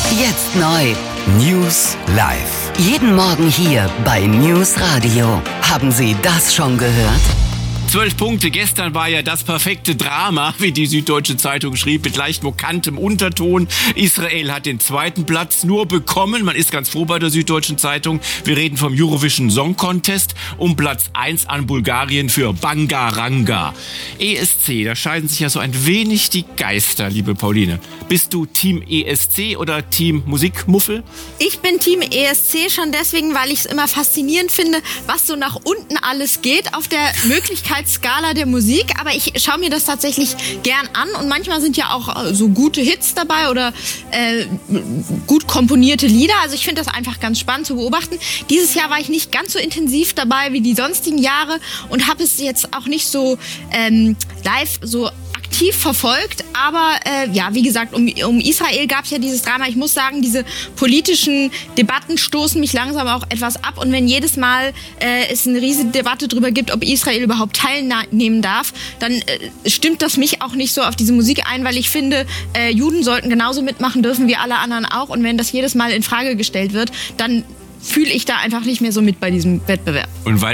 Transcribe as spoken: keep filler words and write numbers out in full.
Jetzt neu. News live. Jeden Morgen hier bei News Radio. Haben Sie das schon gehört? Zwölf Punkte. Gestern war ja das perfekte Drama, wie die Süddeutsche Zeitung schrieb, mit leicht mokantem Unterton. Israel hat den zweiten Platz nur bekommen. Man ist ganz froh bei der Süddeutschen Zeitung. Wir reden vom Eurovision Song Contest. Um Platz eins an Bulgarien für Bangaranga. E S C, da scheiden sich ja so ein wenig die Geister, liebe Pauline. Bist du Team E S C oder Team Musikmuffel? Ich bin Team E S C schon deswegen, weil ich es immer faszinierend finde, was so nach unten alles geht auf der Möglichkeitsskala der Musik. Aber ich schaue mir das tatsächlich gern an und manchmal sind ja auch so gute Hits dabei oder äh, gut komponierte Lieder. Also ich finde das einfach ganz spannend zu beobachten. Dieses Jahr war ich nicht ganz so intensiv dabei wie die sonstigen Jahre und habe es jetzt auch nicht so ähm, live so aktiv verfolgt, aber äh, ja, wie gesagt, um, um Israel gab es ja dieses Drama. Ich muss sagen, diese politischen Debatten stoßen mich langsam auch etwas ab und wenn jedes Mal äh, es eine riesige Debatte darüber gibt, ob Israel überhaupt teilnehmen darf, dann äh, stimmt das mich auch nicht so auf diese Musik ein, weil ich finde, äh, Juden sollten genauso mitmachen dürfen wie alle anderen auch und wenn das jedes Mal in Frage gestellt wird, dann fühle ich da einfach nicht mehr so mit bei diesem Wettbewerb. Und weil